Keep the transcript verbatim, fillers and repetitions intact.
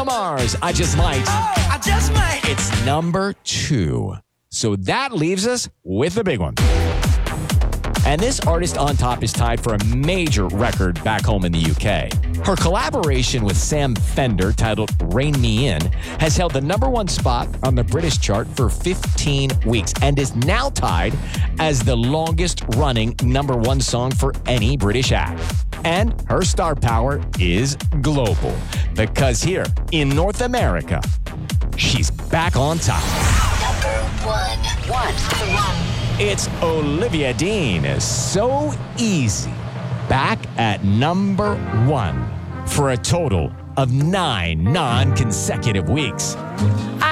Bruno Mars, I Just Might. Oh, I just might. It's number two. So that leaves us with the big one. And this artist on top is tied for a major record back home in the U K. Her collaboration with Sam Fender, titled Rein Me In, has held the number one spot on the British chart for fifteen weeks and is now tied as the longest running number one song for any British act. And her star power is global, because here in North America, she's back on top. Number one. One. It's Olivia Dean. So easy. Back at number one for a total of nine non-consecutive weeks.